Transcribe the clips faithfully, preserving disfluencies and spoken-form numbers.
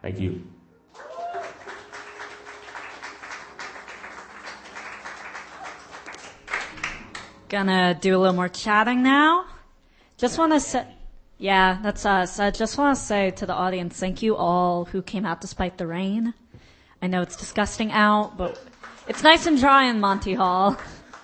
Thank you. Gonna do a little more chatting now. Just want to say, yeah, that's us. I just want to say to the audience, thank you all who came out despite the rain. I know it's disgusting out, but it's nice and dry in Monty Hall.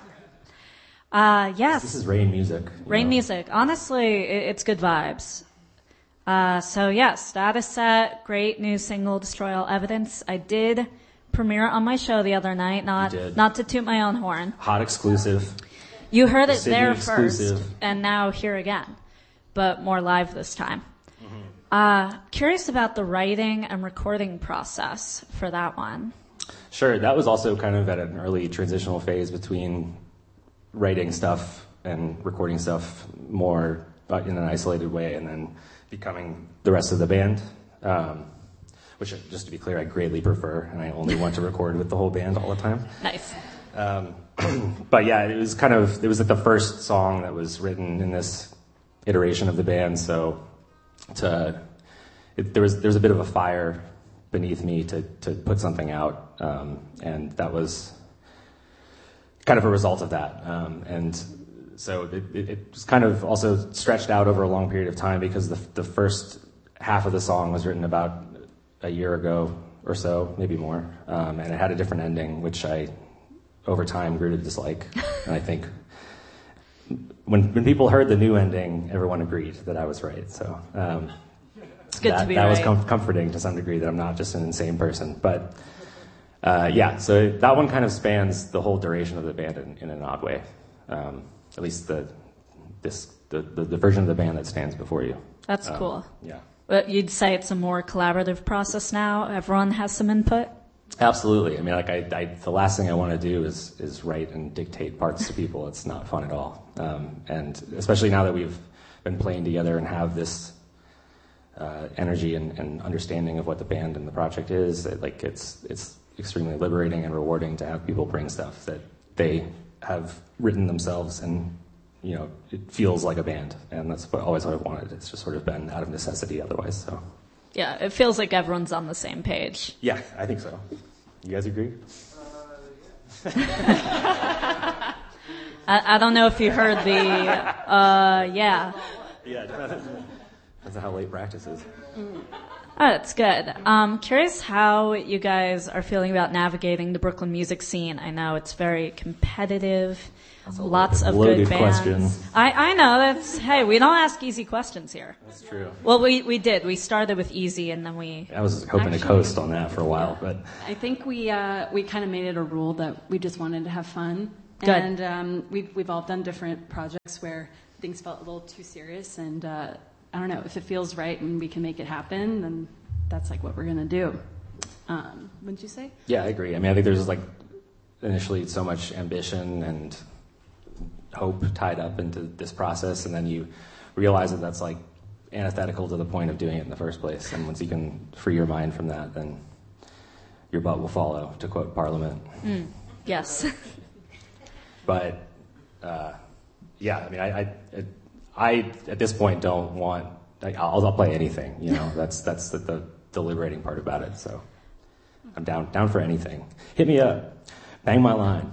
Uh, yes. This is rain music. Rain know. music. Honestly, it, it's good vibes. Uh, so yes, Status Set, great new single, Destroy All Evidence. I did premiere it on my show the other night, not, not to toot my own horn. Hot exclusive. You heard the it Sydney there exclusive. first, and now here again, but more live this time. Mm-hmm. Uh, curious about the writing and recording process for that one. Sure, that was also kind of at an early transitional phase between writing stuff and recording stuff more in an isolated way, and then becoming the rest of the band. Um, which, just to be clear, I greatly prefer, and I only want to record with the whole band all the time. Nice. Um, but yeah, it was kind of, it was like the first song that was written in this iteration of the band, so to, it, there was there was a bit of a fire beneath me to, to put something out, um, and that was kind of a result of that. Um, and so it, it, it was kind of also stretched out over a long period of time because the, the first half of the song was written about a year ago or so, maybe more, um, and it had a different ending, which I over time grew to dislike. And I think when when people heard the new ending, everyone agreed that I was right. So um, it's good that, to be that right. was com- comforting to some degree that I'm not just an insane person. But uh, yeah, so that one kind of spans the whole duration of the band in, in an odd way. Um, at least the this the, the, the version of the band that stands before you. That's um, cool. Yeah. But you'd say it's a more collaborative process now? Everyone has some input? Absolutely. I mean, like, I, I the last thing I want to do is is write and dictate parts to people. It's not fun at all. Um, and especially now that we've been playing together and have this uh, energy and, and understanding of what the band and the project is, it, like, it's it's extremely liberating and rewarding to have people bring stuff that they have written themselves, and you know, it feels like a band. And that's what, always what I've wanted. It's just sort of been out of necessity otherwise. So. Yeah, it feels like everyone's on the same page. Yeah, I think so. You guys agree? Uh, I, I don't know if you heard the, uh, yeah. Yeah, that's how late practice is. Oh, that's good. Um, curious how you guys are feeling about navigating the Brooklyn music scene. I know it's very competitive. Lots of good bands. Question. I, I know that's, hey, we don't ask easy questions here. That's true. Well, we, we did. We started with easy and then we... I was hoping Actually, to coast on that for a while, but... I think we, uh, we kind of made it a rule that we just wanted to have fun. Good. And, um, we've, we've all done different projects where things felt a little too serious, and, uh, I don't know, if it feels right and we can make it happen, then that's like what we're gonna do. Um, wouldn't you say? Yeah, I agree. I mean, I think there's like initially so much ambition and hope tied up into this process, and then you realize that that's like antithetical to the point of doing it in the first place. And once you can free your mind from that, then your butt will follow, to quote Parliament. Mm, yes. But uh, yeah, I mean, I, I, I at this point don't want. Like, I'll, I'll play anything. You know, that's that's the, the the liberating part about it. So I'm down down for anything. Hit me up. Bang my line.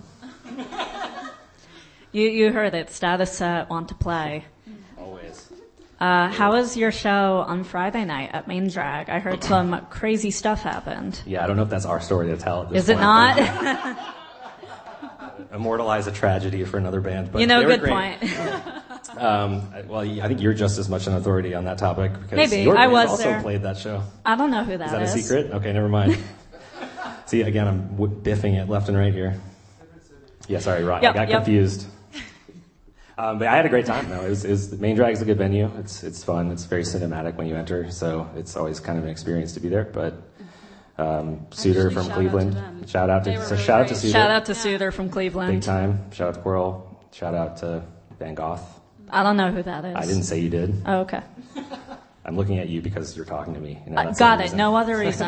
You you heard it. Status Set, want to play. Always. Uh, how was your show on Friday night at Main Drag? I heard some crazy stuff happened. Yeah, I don't know if that's our story to tell at this Is point. it not? Immortalize a tragedy for another band. But you know, they were good great. point. um, well, I think you're just as much an authority on that topic because Maybe. your I band was also there. played that show. I don't know who that is. Is that a secret? Okay, never mind. See, again, I'm w- biffing it left and right here. Yeah, sorry, right. Yep, I got yep. confused. Um, but I had a great time. No, it was, it was Main Drag is a good venue. It's it's fun. It's very cinematic when you enter, so it's always kind of an experience to be there. But um, Suitor Actually, from shout Cleveland, out to shout out to They were so really shout out to great. Suitor, Shout out to Yeah. Soother from big Cleveland. time. Shout out to Quirrell. Shout out to Van Gogh. I don't know who that is. I didn't say you did. Oh, okay. I'm looking at you because you're talking to me. You know, Uh, that's got the it. reason. No other reason.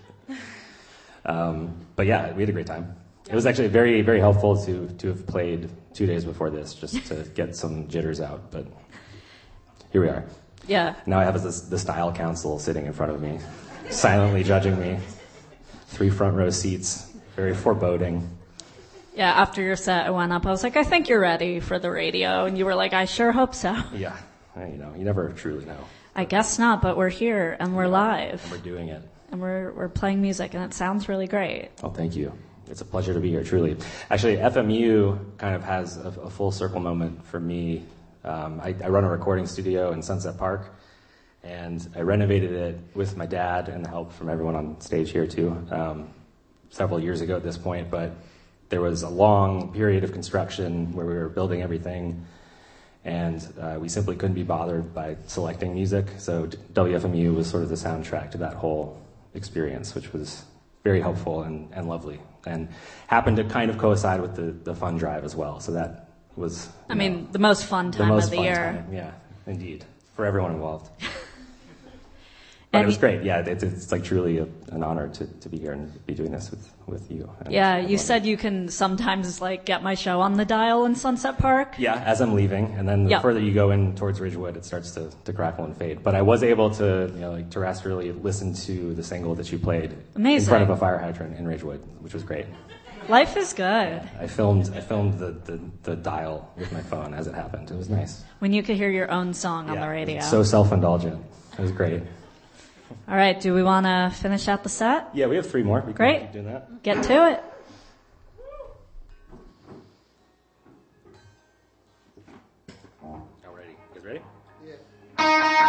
Um, but yeah, we had a great time. It was actually very, very helpful to to have played two days before this, just to get some jitters out. But here we are. Yeah. Now I have this, the style council sitting in front of me, silently judging me. Three front row seats, very foreboding. Yeah, after your set, I went up. I was like, I think you're ready for the radio. And you were like, I sure hope so. Yeah, you know, you never truly know. I guess not, but we're here and we're live. And we're doing it. And we're we're playing music, and it sounds really great. Oh, thank you. It's a pleasure to be here, truly. Actually, F M U kind of has a, a full circle moment for me. Um, I, I run a recording studio in Sunset Park, and I renovated it with my dad and the help from everyone on stage here, too, um, several years ago at this point. But there was a long period of construction where we were building everything, and uh, we simply couldn't be bothered by selecting music. So W F M U was sort of the soundtrack to that whole experience, which was very helpful and, and lovely, and happened to kind of coincide with the, the fund drive as well. So that was, I know, mean, the most fun time the most of the fun year. Time. Yeah, indeed, for everyone involved. But And it was great. Yeah, it's, it's like truly a, an honor to, to be here and be doing this with, with you. And yeah, everyone. you said you can sometimes like get my show on the dial in Sunset Park. Yeah, as I'm leaving, and then the Yep. further you go in towards Ridgewood, it starts to, to crackle and fade. But I was able to, you know, like terrestrially listen to the single that you played Amazing. in front of a fire hydrant in Ridgewood, which was great. Life is good. I filmed I filmed the, the, the dial with my phone as it happened. It was nice. When you could hear your own song on Yeah, the radio. So self-indulgent. It was great. All right, do we want to finish out the set? Yeah, we have three more. We can Great. keep doing that. Get to it. Alrighty. You guys ready? Yeah.